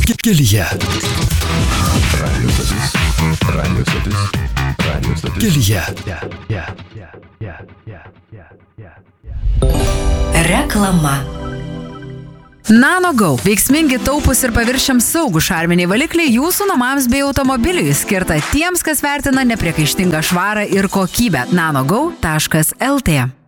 Kelyje. Kelyje. Reklama. NanoGo – veiksmingi, taupūs ir paviršiams saugų šarminiai valikliai jūsų namams bei automobiliui, skirta tiems, kas vertina nepriekaištingą švarą ir kokybę. nanogo.lt